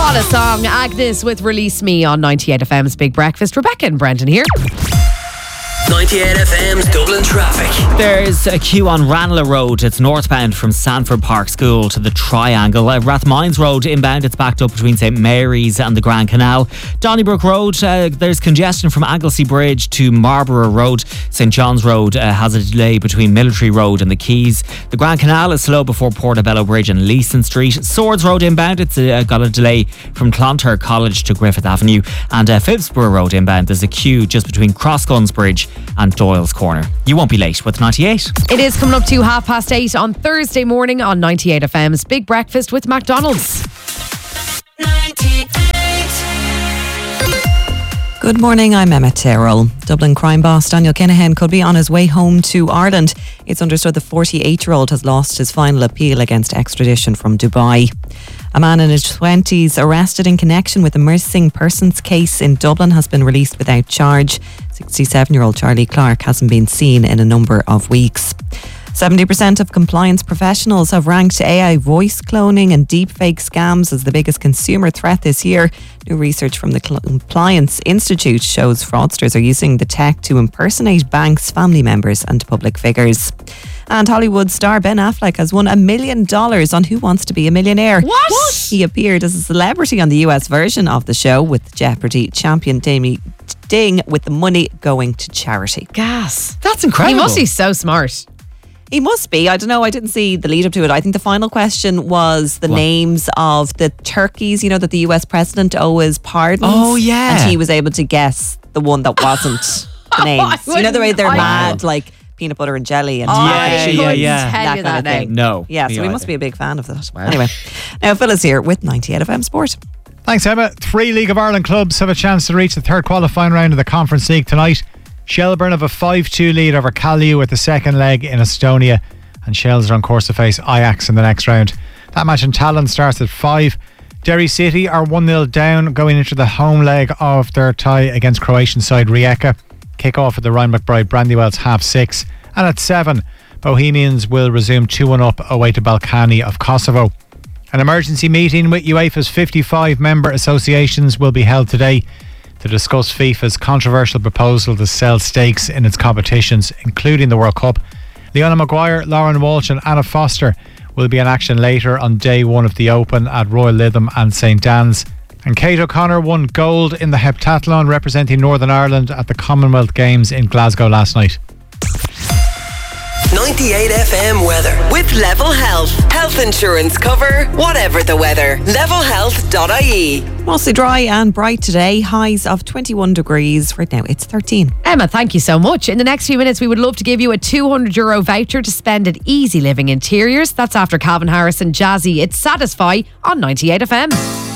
What a song. Agnes with Release Me on 98 FM's Big Breakfast. Rebecca and Brendan here. 98 FM's Dublin traffic. There's a queue on Ranelagh Road. It's northbound from Sanford Park School to the Triangle. Rathmines Road inbound, it's backed up between St Mary's and the Grand Canal. Donnybrook Road, there's congestion from Anglesey Bridge to Marlborough Road. St John's Road has a delay between Military Road and the Quays. The Grand Canal is slow before Portobello Bridge and Leeson Street. Swords Road inbound, it's got a delay from Clontarf College to Griffith Avenue. And Phibsborough Road inbound, there's a queue just between Crossguns Bridge and Doyle's Corner. You won't be late with 98. It is coming up to 8:30 on Thursday morning on 98 FM's Big Breakfast with McDonald's. 98. Good morning, I'm Emma Terrell. Dublin crime boss Daniel Kinahan could be on his way home to Ireland. It's understood the 48-year-old has lost his final appeal against extradition from Dubai. A man in his 20s arrested in connection with a missing persons case in Dublin has been released without charge. 67-year-old Charlie Clark hasn't been seen in a number of weeks. 70% of compliance professionals have ranked AI voice cloning and deepfake scams as the biggest consumer threat this year. New research from the Compliance Institute shows fraudsters are using the tech to impersonate banks, family members and public figures. And Hollywood star Ben Affleck has won $1 million on Who Wants to Be a Millionaire. What? He appeared as a celebrity on the US version of the show with Jeopardy champion Damie Ding, with the money going to charity. Gas. That's incredible. He must be so smart. He must be. I don't know. I didn't see the lead up to it. I think the final question was the names of the turkeys, you know, that the US president always pardons. Oh, yeah. And he was able to guess the one that wasn't the names. You know the way they're mad, like peanut butter and jelly and Yeah. Tell you that that kind of name. thing. No. Yeah, so me we either. must be a big fan of that. Anyway, now Phil is here with 98 FM Sport. Thanks, Emma. 3 League of Ireland clubs have a chance to reach the third qualifying round of the Conference League tonight. Shelburne have a 5-2 lead over Callew at the second leg in Estonia, and Shells are on course to face Ajax in the next round. That match in Tallinn starts at 5. Derry City are 1-0 down going into the home leg of their tie against Croatian side Rijeka. Kick-off at the Ryan McBride Brandywell's 6:30. And at 7, Bohemians will resume 2-1 up away to Balkany of Kosovo. An emergency meeting with UEFA's 55 member associations will be held today to discuss FIFA's controversial proposal to sell stakes in its competitions, including the World Cup. Leona Maguire, Lauren Walsh and Anna Foster will be in action later on day 1 of the Open at Royal Lytham and St Dan's. And Kate O'Connor won gold in the heptathlon representing Northern Ireland at the Commonwealth Games in Glasgow last night. 98 FM weather with Level Health. Health insurance cover, whatever the weather. Levelhealth.ie. Mostly dry and bright today. Highs of 21 degrees. Right now it's 13. Emma, thank you so much. In the next few minutes, we would love to give you a €200 voucher to spend at Easy Living Interiors. That's after Calvin Harris and Jazzy. It's Satisfy on 98 FM.